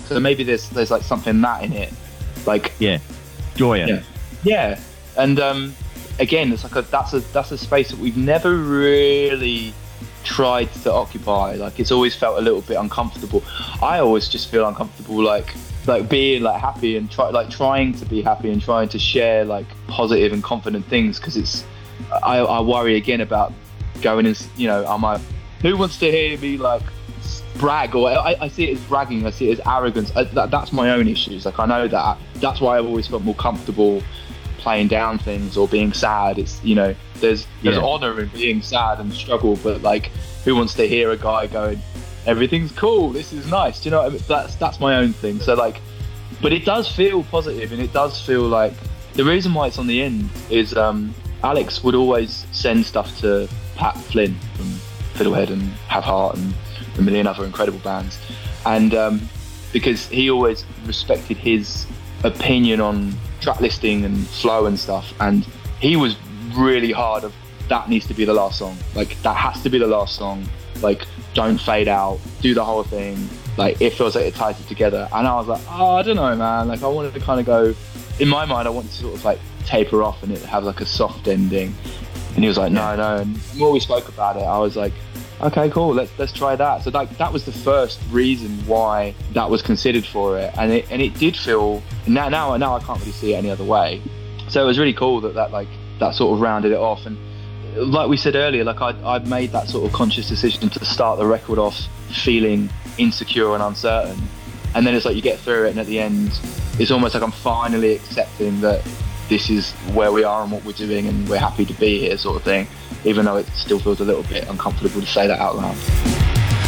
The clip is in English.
So maybe there's like something that in it, like joy in it. Yeah, and again, it's like that's a space that we've never really tried to occupy. Like it's always felt a little bit uncomfortable. I always just feel uncomfortable, like being like happy and trying to be happy and trying to share like positive and confident things, because it's I worry again about going and, you know, who wants to hear me like brag, or I see it as bragging, I see it as arrogance. That's my own issues. Like I know that's why I've always felt more comfortable playing down things or being sad. It's, you know, there's honor in being sad and struggle, but like who wants to hear a guy going, everything's cool, this is nice, do you know what I mean? That's my own thing. So like, but it does feel positive, and it does feel like the reason why it's on the end is Alex would always send stuff to Pat Flynn from Fiddlehead and Have Heart and a million other incredible bands, and because he always respected his opinion on track listing and flow and stuff, and he was really hard of that needs to be the last song, like that has to be the last song, like don't fade out, do the whole thing, like it feels like it ties it together. And I was like, I don't know, man, like I wanted to kind of go, in my mind I wanted to sort of like taper off and it have like a soft ending, and he was like no, and the more we spoke about it I was like, okay, cool, let's try that. So like that was the first reason why that was considered for it, and it did feel, now I can't really see it any other way. So it was really cool that sort of rounded it off. And like we said earlier, like I made that sort of conscious decision to start the record off feeling insecure and uncertain, and then it's like you get through it, and at the end it's almost like I'm finally accepting that this is where we are and what we're doing, and we're happy to be here, sort of thing, even though it still feels a little bit uncomfortable to say that out loud.